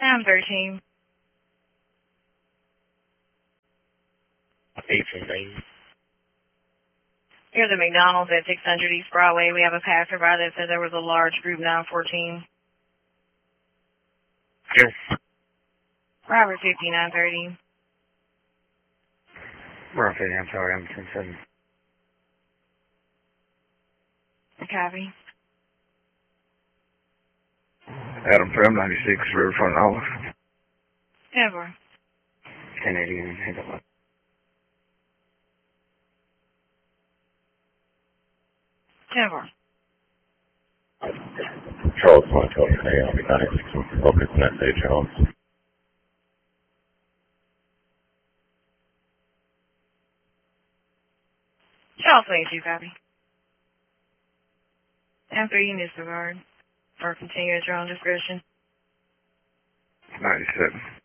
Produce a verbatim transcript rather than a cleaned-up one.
I'm thirteen. eighteen, baby. Here's a McDonald's at six hundred East Broadway. We have a passerby that said there was a large group nine fourteen. Yes. Robert fifty-nine thirty. Robert fifty, I'm sorry, I'm ten seven. Copy. Adam Threm, ninety-six, Riverfront Olive. Ever. ten eighty, hang up. Ever. Charles one twenty, hey, I'll be ninety-six, focus on that day, Charles. Charles twenty-two, copy. M three, disregard. Or continue at your own discretion. ninety-seven.